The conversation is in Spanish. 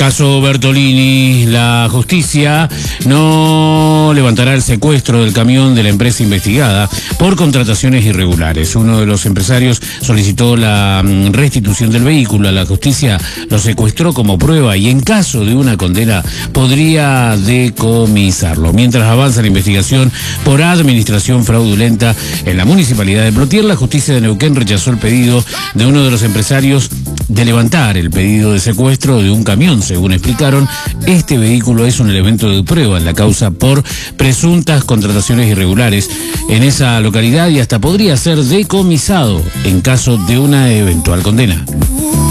Caso Bertolini, la justicia no levantará el secuestro del camión de la empresa investigada por contrataciones irregulares. Uno de los empresarios solicitó la restitución del vehículo. La justicia lo secuestró como prueba y en caso de una condena podría decomisarlo. Mientras avanza la investigación por administración fraudulenta en la municipalidad de Plotier, la justicia de Neuquén rechazó el pedido de uno de los empresarios de levantar el pedido de secuestro de un camión. Según explicaron, este vehículo es un elemento de prueba en la causa por presuntas contrataciones irregulares en esa localidad y hasta podría ser decomisado en caso de una eventual condena.